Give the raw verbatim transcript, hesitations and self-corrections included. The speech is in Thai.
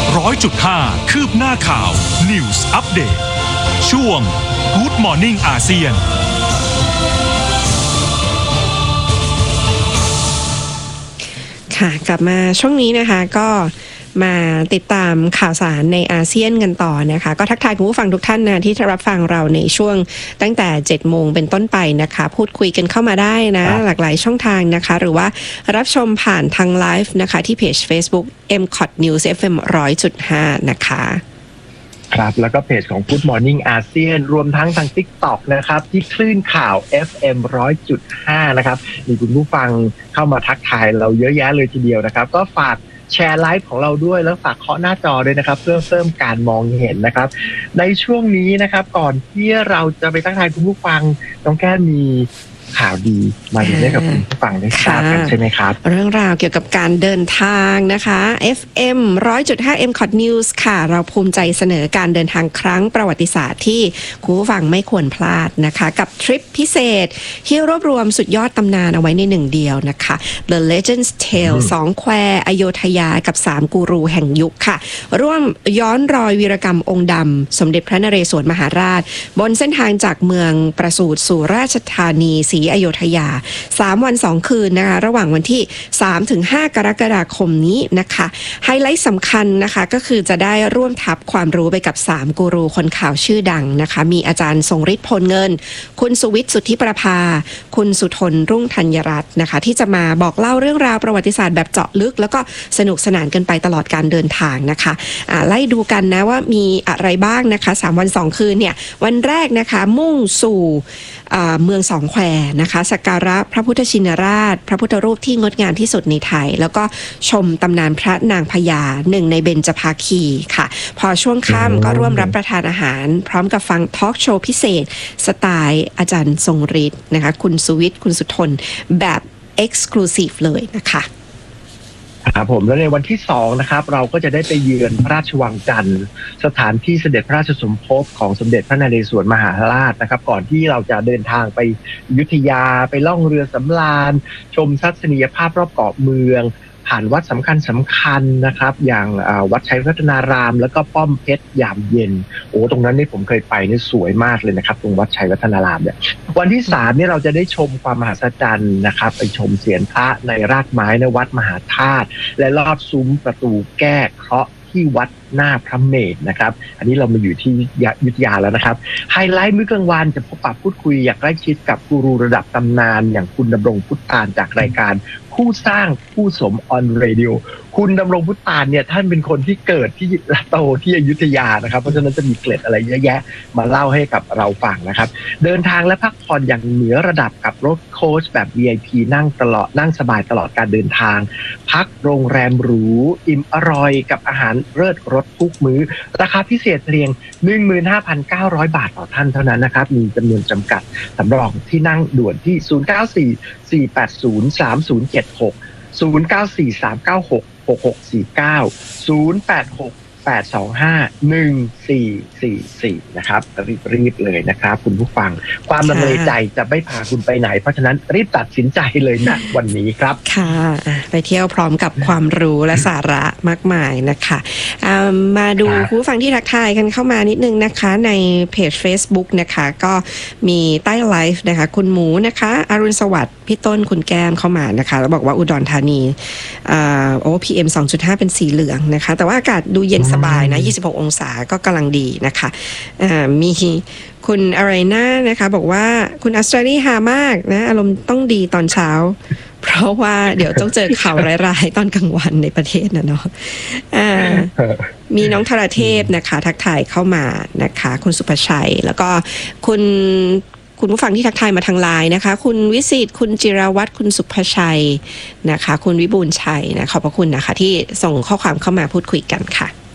ร้อยจุดห้าคืบหน้าข่าว News Update ช่วง Good Morning อาเซียนค่ะกลับมาช่วงนี้นะคะก็มาติดตามข่าวสารในอาเซียนกันต่อนะคะก็ทักทายคุณผู้ฟังทุกท่านนะที่รับฟังเราในช่วงตั้งแต่เจ็ดโมงเป็นต้นไปนะคะพูดคุยกันเข้ามาได้นะหลากหลายช่องทางนะคะหรือว่ารับชมผ่านทางไลฟ์นะคะที่เพจ Facebook เอ็ม ซี โอ ที News เอฟ เอ็ม หนึ่งร้อยจุดห้า นะคะครับแล้วก็เพจของ Good Morning อาเซียนรวมทั้งทาง TikTok นะครับที่คลื่นข่าว เอฟ เอ็ม หนึ่งร้อยจุดห้า นะครับมีคุณผู้ฟังเข้ามาทักทายเราเยอะแยะเลยทีเดียวนะครับก็ฝากแชร์ไลฟ์ของเราด้วยแล้วฝากเคาะหน้าจอด้วยนะครับเพื่อเพิ่มการมองเห็นนะครับในช่วงนี้นะครับก่อนที่เราจะไปทักทายคุณผู้ฟังน้องแก้มมีข่าวดีมาดูให้กับคุณผู้ฟังได้ทราบกันใช่ไหมครับเรื่องราวเกี่ยวกับการเดินทางนะคะ เอฟ เอ็ม หนึ่งร้อยจุดห้า เอ็ม ซี โอ ที News ค่ะเราภูมิใจเสนอการเดินทางครั้งประวัติศาสตร์ที่คุณผู้ฟังไม่ควรพลาดนะคะกับทริปพิเศษที่รวบรวมสุดยอดตำนานเอาไว้ในหนึ่งเดียวนะคะ The Legend's Tale สองแควอโยธยากับสามกูรูแห่งยุคค่ะร่วมย้อนรอยวีรกรรมองค์ดำสมเด็จพระนเรศวรมหาราชบนเส้นทางจากเมืองประสูติสู่ราชธานีศรีอโยธยาสามวันสองคืนนะคะระหว่างวันที่สามถึงห้ากรกฎาคมนี้นะคะไฮไลท์สำคัญนะคะก็คือจะได้ร่วมทับความรู้ไปกับสามกูรูคนข่าวชื่อดังนะคะมีอาจารย์ทรงฤทธิ์พลเงินคุณสุวิทย์สุทธิประภาคุณสุทนรุ่งธัญรัตน์นะคะที่จะมาบอกเล่าเรื่องราวประวัติศาสตร์แบบเจาะลึกแล้วก็สนุกสนานกันไปตลอดการเดินทางนะคะอ่าไล่ดูกันนะว่ามีอะไรบ้างนะคะสามวันสองคืนเนี่ยวันแรกนะคะมุ่งสู่เมืองสองแควนะคะสักการะพระพุทธชินราชพระพุทธรูปที่งดงามที่สุดในไทยแล้วก็ชมตำนานพระนางพญาหนึ่งในเบญจภาคีค่ะพอช่วงค่ำก็ร่วมรับประทานอาหารพร้อมกับฟังทอล์กโชว์พิเศษสไตล์อาจารย์ทรงฤทธิ์นะคะคุณสุวิทย์คุณสุทนแบบ Exclusive เลยนะคะครับผมแล้วในวันที่สองนะครับเราก็จะได้ไปเยือนพระราชวังจันทร์สถานที่เสด็จพระราชสมภพของสมเด็จพระนเรศวรมหาราชนะครับก่อนที่เราจะเดินทางไปอยุธยาไปล่องเรือสำราญชมทัศนียภาพรอบเกาะเมืองผ่านวัดสำคัญสำคัญนะครับอย่างวัดชัยวัฒนารามแล้วก็ป้อมเพชรยามเย็นโอ้ตรงนั้นนี่ผมเคยไปนี่สวยมากเลยนะครับตรงวัดชัยวัฒนารามเนี่ยวันที่สามนี่เราจะได้ชมความมหัศจรรย์นะครับไปชมเสียนพระในรากไม้ในวัดมหาธาตุและลอดซุ้มประตูแก้เคราะห์ที่วัดหน้าพระเมรุนะครับอันนี้เรามาอยู่ที่อยุธยาแล้วนะครับไฮไลท์มื้อกลางวันจะพบปะพูดคุยอย่างใกล้ชิดกับกูรูระดับตำนานอย่างคุณดำรงพุทธานจากรายการผู้สร้างผู้สมออนเรดิโอคุณดำรงพุทธานเนี่ยท่านเป็นคนที่เกิดที่และโตที่อยุธยานะครับเพราะฉะนั้นจะมีเกล็ดอะไรเยอะแยะมาเล่าให้กับเราฟังนะครับเดินทางและพักผ่อนอย่างเหนือระดับกับรถโค้ชแบบ วี ไอ พี นั่งตลอดนั่งสบายตลอดการเดินทางพักโรงแรมหรูอิ่มอร่อยกับอาหารเลิศรสทุกมื้อราคาพิเศษเพียง หนึ่งหมื่นห้าพันเก้าร้อย บาทต่อท่านเท่านั้นนะครับมีจำนวนจำกัดสำรองที่นั่งด่วนที่ศูนย์ เก้า สี่ สี่ แปด ศูนย์ สาม ศูนย์ เจ็ด หก ศูนย์ เก้า สี่ สาม เก้า หก หก หก สี่ เก้า ศูนย์ แปด หก แปด สอง ห้า หนึ่ง สี่ สี่ สี่นะครับรีบๆเลยนะครับคุณผู้ฟังความลังเลใจจะไม่พาคุณไปไหนเพราะฉะนั้นรีบตัดสินใจเลยนะวันนี้ครับค่ะไปเที่ยวพร้อมกับความรู้และสาระมากมายนะคะมาดูผู้ฟังที่ทักทายกันเข้ามานิดนึงนะคะในเพจ Facebook นะคะก็มีใต้ไลฟ์นะคะคุณหมูนะคะอรุณสวัสดิ์พี่ต้นคุณแก้มเข้ามานะคะแล้วบอกว่าอุดรธานีโอ้ พี เอ็ม สองจุดห้า เป็นสีเหลืองนะคะแต่ว่าอากาศดูเย็นสบายนะยี่สิบหกองศาก็กำลังดีนะคะมีคุณอะไรน่านะคะบอกว่าคุณอัสตราลีฮามากนะอารมณ์ต้องดีตอนเช้าเพราะว่าเดี๋ยวต้องเจอข่าวร้ายๆตอนกลางวันในประเทศนะเนาะมีน้องธรเทพนะคะทักทายเข้ามานะคะคุณสุภชัยแล้วก็คุณคุณผู้ฟังที่ทักทายมาทางไลน์นะคะคุณวิสิตคุณจิราวัฒน์คุณสุภชัยนะคะคุณวิบูลย์ชัยนะขอบพระคุณนะคะที่ส่งข้อความเข้ามาพูดคุยกันค่ะ